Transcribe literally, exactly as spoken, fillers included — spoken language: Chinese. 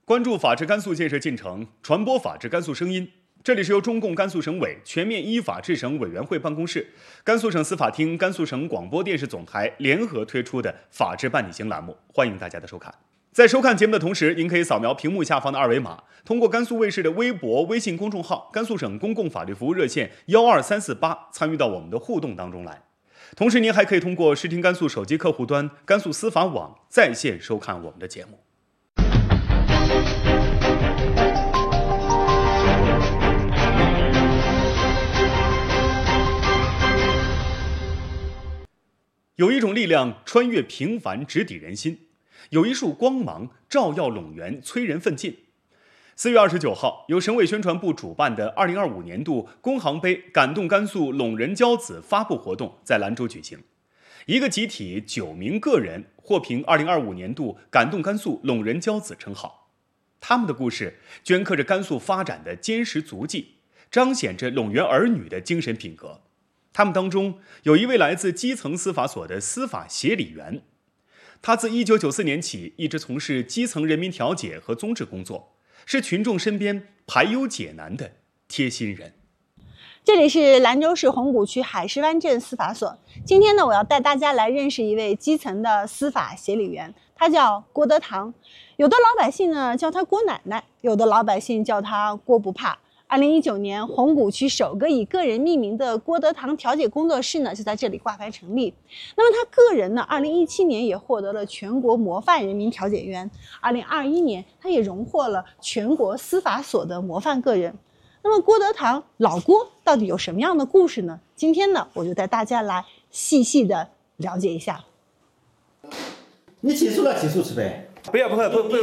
关注法治甘肃建设进程，传播法治甘肃声音。这里是由中共甘肃省委全面依法治省委员会办公室、甘肃省司法厅、甘肃省广播电视总台联合推出的法治办理行栏目，欢迎大家的收看。在收看节目的同时，您可以扫描屏幕下方的二维码，通过甘肃卫视的微博、微信公众号、甘肃省公共法律服务热线幺二三四八参与到我们的互动当中来。同时，您还可以通过视听甘肃手机客户端、甘肃司法网在线收看我们的节目。有一种力量穿越平凡，直抵人心；有一束光芒照耀陇原，催人奋进。四月二十九号，由省委宣传部主办的二零二五年度工行杯感动甘肃陇人骄子发布活动在兰州举行。一个集体九名个人获评二零二五年度感动甘肃陇人骄子称号。他们的故事镌刻着甘肃发展的坚实足迹，彰显着陇原儿女的精神品格。他们当中有一位来自基层司法所的司法协理员，他自一九九四年起一直从事基层人民调解和综治工作，是群众身边排忧解难的贴心人。 这里是兰州市红谷区海狮湾镇司法所。今天呢，我要带大家来认识一位基层的司法协理员，他叫郭德堂。有的老百姓呢叫他郭奶奶，有的老百姓叫他郭不怕。二零一九年，红谷区首个以个人命名的郭德堂调解工作室呢，就在这里挂牌成立。那么他个人呢，二零一七年也获得了全国模范人民调解员，二零二一年他也荣获了全国司法所的模范个人。那么郭德堂老郭到底有什么样的故事呢？今天呢，我就带大家来细细的了解一下。 你起诉了，起诉吃呗。 不要，不要，不不。